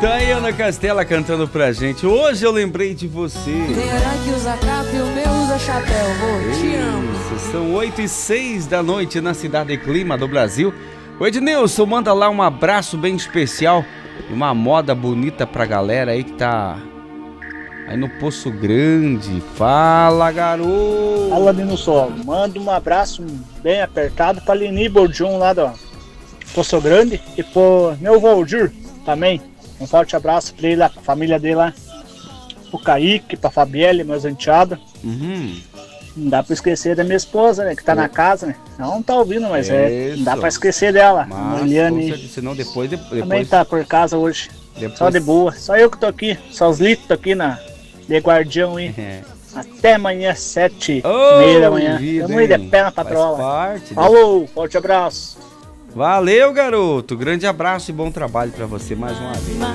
Tá aí Ana Castela cantando pra gente. Hoje eu lembrei de você. Terá que usa capa e o meu usa chapéu. Vou, te amo. Isso, são 8h06 da noite na Cidade Clima do Brasil. O Ednilson manda lá um abraço bem especial e uma moda bonita pra galera aí que tá aí no Poço Grande. Fala, garoto! Fala, Dinossauro. Manda um abraço bem apertado pra Lini Bordion lá do Poço Grande e pro meu Valdir também. Um forte abraço pra ele lá, pra família dele lá. Pro Kaique, pra Fabielle, meus enteados. Não dá pra esquecer da minha esposa, né? Que tá na casa, né? Não tá ouvindo, mas não dá pra esquecer dela. Eliane senão depois também tá por casa hoje. Depois... Só de boa. Só eu que tô aqui. Só os litos aqui de guardião aí. Até amanhã, 7h30 da manhã. Tamo aí de pé na patrola. Falou, forte abraço. Valeu, garoto. Grande abraço e bom trabalho pra você mais uma vez.